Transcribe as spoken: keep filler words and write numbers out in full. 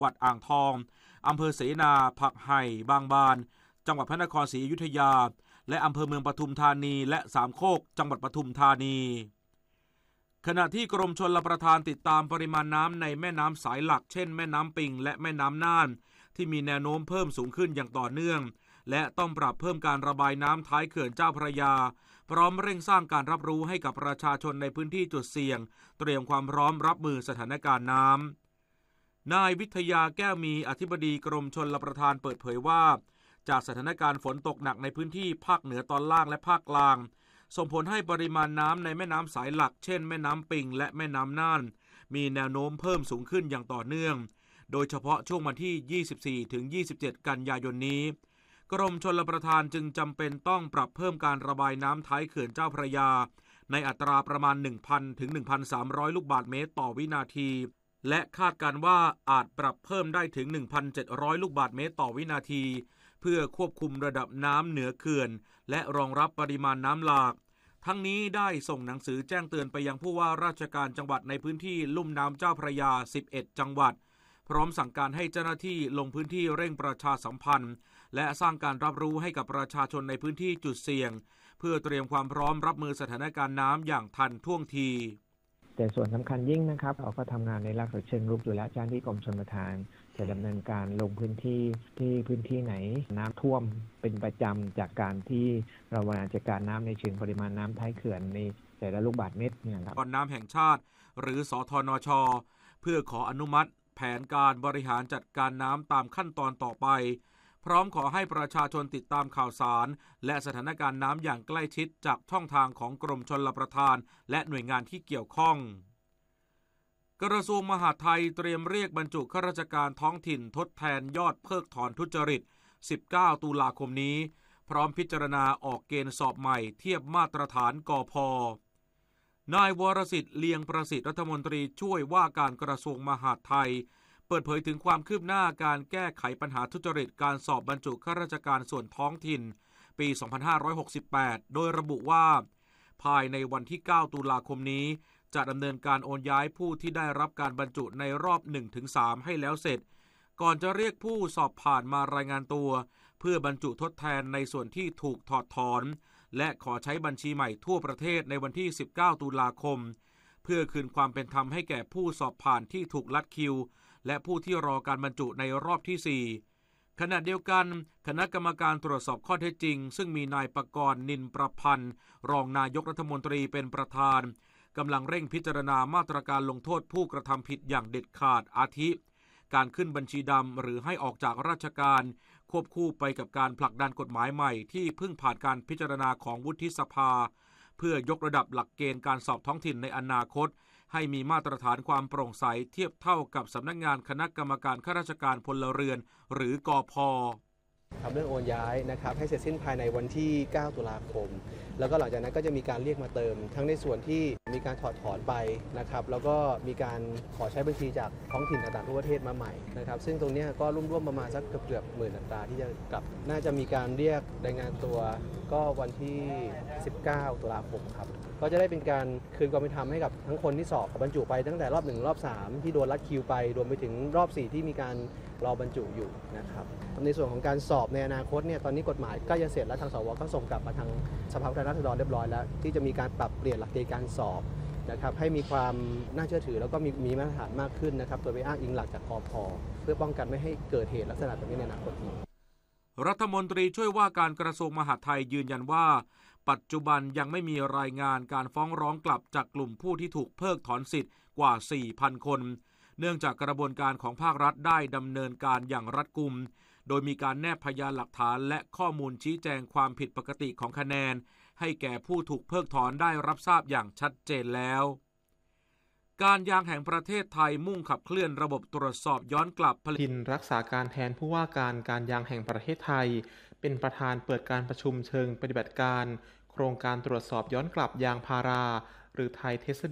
จังหวัดอ่างทองอำเภอเสนาผักไห่บางบานจังหวัดพระนครศรีอยุธยาและอำเภอเมืองปทุมธานีและสามโคกจังหวัดปทุมธานีขณะที่กรมชลประทานติดตามปริมาณน้ำในแม่น้ำสายหลักเช่นแม่น้ำปิงและแม่น้ำน่านที่มีแนวโน้มเพิ่มสูงขึ้นอย่างต่อเนื่องและต้องปรับเพิ่มการระบายน้ำท้ายเขื่อนเจ้าพระยาพร้อมเร่งสร้างการรับรู้ให้กับประชาชนในพื้นที่จุดเสี่ยงเตรียมความพร้อมรับมือสถานการณ์น้ำนายวิทยาแก้วมีอธิบดีกรมชลประทานเปิดเผยว่าจากสถานการณ์ฝนตกหนักในพื้นที่ภาคเหนือตอนล่างและภาคกลางส่งผลให้ปริมาณน้ำในแม่น้ำสายหลักเช่นแม่น้ำปิงและแม่น้ำน่านมีแนวโน้มเพิ่มสูงขึ้นอย่างต่อเนื่องโดยเฉพาะช่วงวันที่ ยี่สิบสี่ถึงยี่สิบเจ็ด กันยายนนี้กรมชลประทานจึงจำเป็นต้องปรับเพิ่มการระบายน้ำท้ายเขื่อนเจ้าพระยาในอัตราประมาณ หนึ่งพัน ถึง หนึ่งพันสามร้อย ลูกบาศก์เมตรต่อวินาทีและคาดการณ์ว่าอาจปรับเพิ่มได้ถึง หนึ่งพันเจ็ดร้อย ลูกบาศก์เมตรต่อวินาทีเพื่อควบคุมระดับน้ำเหนือเขื่อนและรองรับปริมาณน้ำหลากทั้งนี้ได้ส่งหนังสือแจ้งเตือนไปยังผู้ว่าราชการจังหวัดในพื้นที่ลุ่มน้ำเจ้าพระยาสิบเอ็ดจังหวัดพร้อมสั่งการให้เจ้าหน้าที่ลงพื้นที่เร่งประชาสัมพันธ์และสร้างการรับรู้ให้กับประชาชนในพื้นที่จุดเสี่ยงเพื่อเตรียมความพร้อมรับมือสถานการณ์น้ำอย่างทันท่วงทีแต่ส่วนสำคัญยิ่งนะครับเราก็ทำงานในลักษณะเชิงรุกอยู่แล้วเจ้าหน้าที่กรมชลประทานจะดำเนินการลงพื้นที่ที่พื้นที่ไหนน้ำท่วมเป็นประจำจากการที่เราบริหารจัดการน้ำในเชิงปริมาณน้ำท้ายเขื่อนในแต่ละลูกบาศก์เมตรเนี่ยครับก่อนน้ำแห่งชาติหรือสทนช.เพื่อขออนุมัติแผนการบริหารจัดการน้ำตามขั้นตอนต่อไปพร้อมขอให้ประชาชนติดตามข่าวสารและสถานการณ์น้ำอย่างใกล้ชิดจากช่องทางของกรมชลประทานและหน่วยงานที่เกี่ยวข้องกระทรวงมหาดไทยเตรียมเรียกบรรจุข้าราชการท้องถิ่นทดแทนยอดเพิกถอนทุจริตสิบเก้าตุลาคมนี้พร้อมพิจารณาออกเกณฑ์สอบใหม่เทียบมาตรฐานกพ.นายวรสิทธิ์เลียงประสิทธิ์รัฐมนตรีช่วยว่าการกระทรวงมหาดไทยเปิดเผยถึงความคืบหน้าการแก้ไขปัญหาทุจริตการสอบบรรจุข้าราชการส่วนท้องถิ่นปี สองพันห้าร้อยหกสิบแปด โดยระบุว่าภายในวันที่ เก้า ตุลาคมนี้จะดำเนินการโอนย้ายผู้ที่ได้รับการบรรจุในรอบ หนึ่งถึงสาม ให้แล้วเสร็จก่อนจะเรียกผู้สอบผ่านมารายงานตัวเพื่อบรรจุทดแทนในส่วนที่ถูกถอดถอนและขอใช้บัญชีใหม่ทั่วประเทศในวันที่ สิบเก้า ตุลาคมเพื่อคืนความเป็นธรรมให้แก่ผู้สอบผ่านที่ถูกลัดคิวและผู้ที่รอการบรรจุในรอบที่ สี่ ขณะเดียวกันคณะกรรมการตรวจสอบข้อเท็จจริงซึ่งมีนายปกรณ์นินประพันธ์รองนายกรัฐมนตรีเป็นประธานกำลังเร่งพิจารณามาตรการลงโทษผู้กระทำผิดอย่างเด็ดขาดอาทิการขึ้นบัญชีดำหรือให้ออกจากราชการควบคู่ไปกับการผลักดันกฎหมายใหม่ที่เพิ่งผ่านการพิจารณาของวุฒิสภาเพื่อยกระดับหลักเกณฑ์การสอบท้องถิ่นในอนาคตให้มีมาตรฐานความโปร่งใสเทียบเท่ากับสำนักงานคณะกรรมการข้าราชการพลเรือนหรือกพ. ทำเรื่องโอนย้ายนะครับให้เสร็จสิ้นภายในวันที่ เก้า ตุลาคมแล้วก็หลังจากนั้นก็จะมีการเรียกมาเติมทั้งในส่วนที่มีการถอดถอนไปนะครับแล้วก็มีการขอใช้บัญชีจากท้องถิ่นต่างๆทั่วประเทศมาใหม่นะครับซึ่งตรงนี้ก็ร่วมๆประมาณสักเกือบๆหมื่นอัตราที่จะกลับน่าจะมีการเรียกรายงานตัวก็วันที่ สิบเก้า ตุลาคมครับก็จะได้เป็นการคืนความเป็นธรรมให้กับทั้งคนที่สอบบรรจุไปตั้งแต่รอบหนึ่งรอบสามที่โดนลัดคิวไปรวมไปถึงรอบสี่ที่มีการรอบรรจุอยู่นะครับในส่วนของการสอบในอนาคตเนี่ยตอนนี้กฎหมายก็จะเสร็จแล้วทางสวก็ส่งกลับมาทางสภาผู้แทนราษฎรเรียบร้อยแล้วที่จะมีการปรับเปลี่ยนหลักเกณฑ์การสอบนะครับให้มีความน่าเชื่อถือแล้วก็มีมีมาตรฐานมากขึ้นนะครับโดยไปอ้างอิงหลักจากกพ.เพื่อป้องกันไม่ให้เกิดเหตุลักษณะแบบนี้ในอนาคตนี้รัฐมนตรีช่วยว่าการกระทรวงมหาดไทยยืนยันว่าปัจจุบันยังไม่มีรายงานการฟ้องร้องกลับจากกลุ่มผู้ที่ถูกเพิกถอนสิทธิ์กว่า สี่พัน คนเนื่องจากกระบวนการของภาครัฐได้ดำเนินการอย่างรัดกุมโดยมีการแนบพยานหลักฐานและข้อมูลชี้แจงความผิดปกติของคะแนนให้แก่ผู้ถูกเพิกถอนได้รับทราบอย่างชัดเจนแล้วการยางแห่งประเทศไทยมุ่งขับเคลื่อนระบบตรวจสอบย้อนกลับผลิตรักษาการแทนผู้ว่าการการยางแห่งประเทศไทยเป็นประธานเปิดการประชุมเชิงปฏิบัติการโครงการตรวจสอบย้อนกลับยางพาราหรือไทยเทส